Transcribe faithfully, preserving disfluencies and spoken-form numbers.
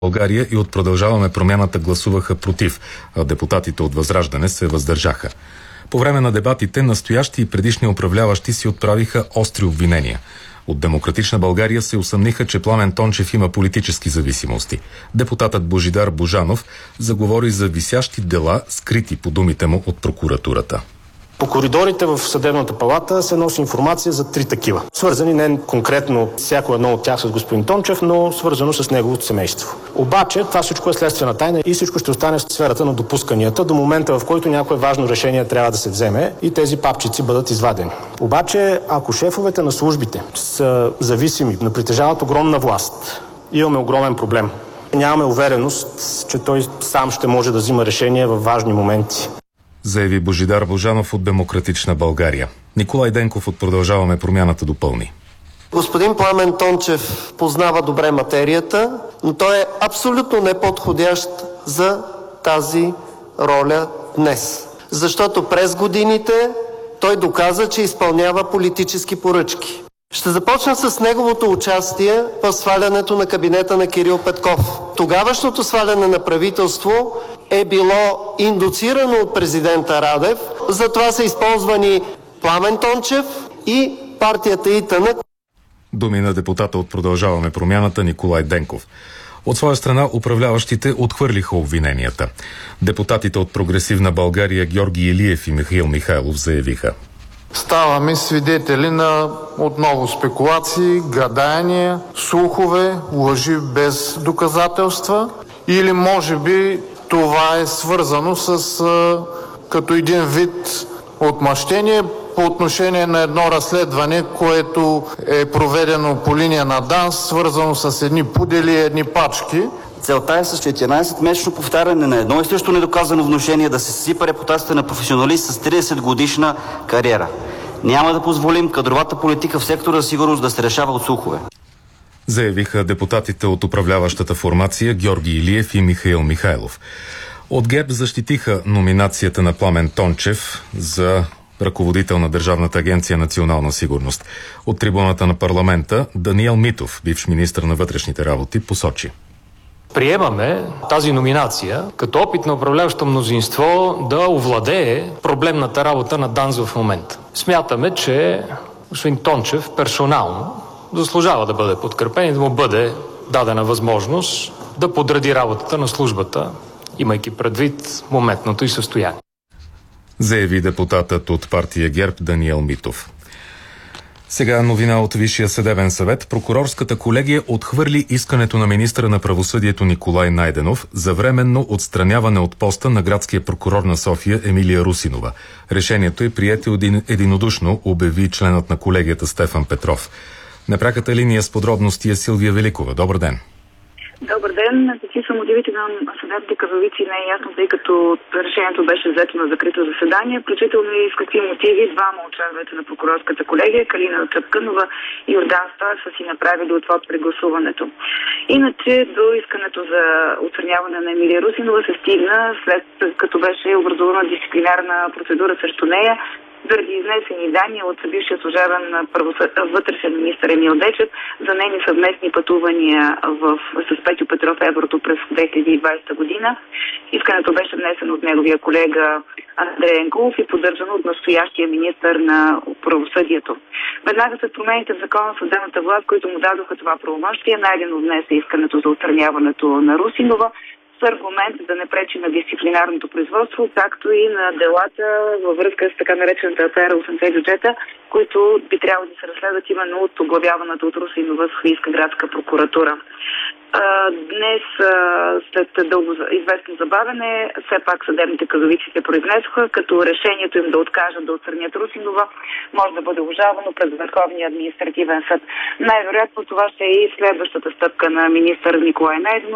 България и от Продължаваме промяната гласуваха против, а депутатите от Възраждане се въздържаха. По време на дебатите настоящи и предишни управляващи си отправиха остри обвинения. От Демократична България се усъмниха, че Пламен Тончев има политически зависимости. Депутатът Божидар Божанов заговори за висящи дела, скрити по думите му от прокуратурата. По коридорите в Съдебната палата се носи информация за три такива. Свързани не конкретно всяко едно от тях с господин Тончев, но свързано с неговото семейство. Обаче това всичко е следствена тайна и всичко ще остане в сферата на допусканията до момента, в който някое важно решение трябва да се вземе и тези папчици бъдат извадени. Обаче, ако шефовете на службите са зависими, не притежават огромна власт, имаме огромен проблем. Нямаме увереност, че той сам ще може да взима решения в важни моменти, заяви Божидар Божанов от Демократична България. Николай Денков от Продължаваме промяната допълни. Господин Пламен Тончев познава добре материята, но той е абсолютно неподходящ за тази роля днес. Защото през годините той доказа, че изпълнява политически поръчки. Ще започна с неговото участие в свалянето на кабинета на Кирил Петков. Тогавашното сваляне на правителство е било индуцирано от президента Радев, затова са използвани Пламен Тончев и партията ИТН. Думи на депутата от Продължаваме промяната Николай Денков. От своя страна управляващите отхвърлиха обвиненията. Депутатите от Прогресивна България Георги Илиев и Михаил Михайлов заявиха: ставаме свидетели на отново спекулации, гадания, слухове, лъжи без доказателства, или може би това е свързано с а, като един вид отмъщение по отношение на едно разследване, което е проведено по линия на ДАНС, свързано с едни пудели и едни пачки. Целта е с четиринайсетмесечно повтаряне на едно и също недоказано внушение да се съсипа репутацията на професионалист с трийсет годишна кариера. Няма да позволим кадровата политика в сектора за сигурност да се решава от слухове, заявиха депутатите от управляващата формация Георги Илиев и Михаил Михайлов. От ГЕРБ защитиха номинацията на Пламен Тончев за ръководител на Държавната агенция Национална сигурност. От трибуната на парламента Даниел Митов, бивш министър на вътрешните работи, посочи: приемаме тази номинация като опит на управляващо мнозинство да овладее проблемната работа на ДАНС в момента. Смятаме, че господин Тончев персонално заслужава да бъде подкрепен и да му бъде дадена възможност да подреди работата на службата, имайки предвид моментното й състояние, заяви депутатът от партия ГЕРБ Даниел Митов. Сега новина от Висшия съдебен съвет. Прокурорската колегия отхвърли искането на министъра на правосъдието Николай Найденов за временно отстраняване от поста на градския прокурор на София Емилия Русинова. Решението е прието единодушно, обяви членът на колегията Стефан Петров. На пряката линия с подробности е Силвия Великова. Добър ден! Добър ден. Какви са мотивите на съдебните казовици не е ясно, тъй като решението беше взето на закрито заседание, включително и с какви мотиви двама от членовете на прокурорската колегия, Калина Цъпкънова и Йордан Стоев, са си направили отвод при гласуването. Иначе до искането за отстраняване на Емилия Русинова се стигна след като беше образувана дисциплинарна процедура срещу нея заради изнесени данни от бившия служебен вътрешен министър Емил Дечев за нейни съвместни пътувания в, с Петю Петров Еврото през две хиляди и двадесета година. Искането беше внесено от неговия колега Андрей Енкулов и поддържано от настоящия министър на правосъдието. Веднага след промените в закона на съдебната власт, които му дадоха това правомощие, Найденов внесе искането за отстраняването на Русинова с аргумент да не пречи на дисциплинарното производство, както и на делата във връзка с така наречената афера осемдесет бюджета, които би трябвало да се разследват именно от оглавяваната от Русинова Софийска градска прокуратура. Днес, след дълго известно забавяне, все пак съдебните казовици се произнесоха, като решението им да откажат да отстранят Русинова може да бъде обжалвано пред Върховния административен съд. Най-вероятно това ще е и следващата стъпка на министър Николай Найденов.